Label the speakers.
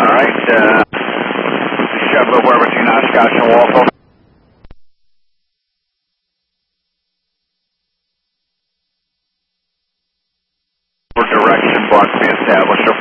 Speaker 1: Alright, Chevrolet between Oshkosh and Walpole. Direction block to be established.